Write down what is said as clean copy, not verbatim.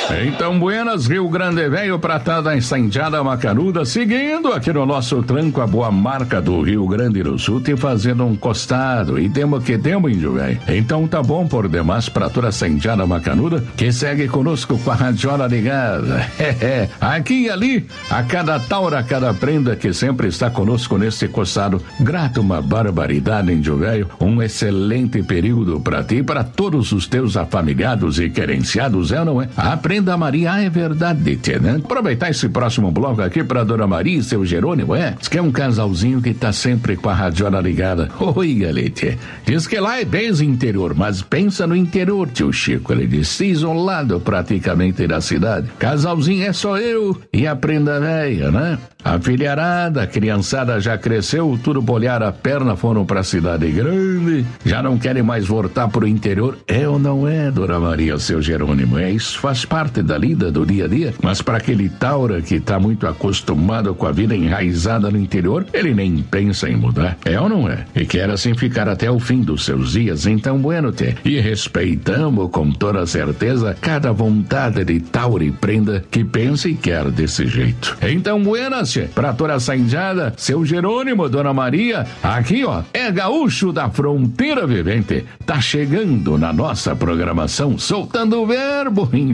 Então, buenas, Rio Grande Velho, pratada incendiada Macanuda, seguindo aqui no nosso tranco a boa marca do Rio Grande do Sul, te fazendo um costado, e temos que temos, índio velho. Então tá bom por demais pra toda incendiada Macanuda, que segue conosco com a radiola ligada. Aqui e ali, a cada taura, a cada prenda que sempre está conosco nesse costado. Grato, uma barbaridade, índio velho, um excelente período pra ti e pra todos os teus afamigados e querenciados, é ou não é? A prenda Maria, é verdade, tia, né? Aproveitar esse próximo bloco aqui pra Dona Maria e seu Jerônimo, diz que é um casalzinho que tá sempre com a radiola ligada. Oi, galete. Diz que lá é bem interior, mas pensa no interior, tio Chico. Ele disse, isolado praticamente da cidade. Casalzinho é só eu e a prenda velha, né? A filharada, a criançada já cresceu, tudo bolhar a perna, foram pra cidade grande, já não querem mais voltar pro interior. É ou não é, Dona Maria, seu Jerônimo? Isso faz parte da lida do dia a dia, mas para aquele taura que tá muito acostumado com a vida enraizada no interior, ele nem pensa em mudar. É ou não é? E quer assim ficar até o fim dos seus dias, então bueno, tê. E respeitamos com toda certeza cada vontade de taura e prenda que pensa e quer desse jeito. Então buenas, pra toda essa injada, seu Jerônimo, Dona Maria, aqui ó, é gaúcho da fronteira vivente, tá chegando na nossa programação, soltando o verbo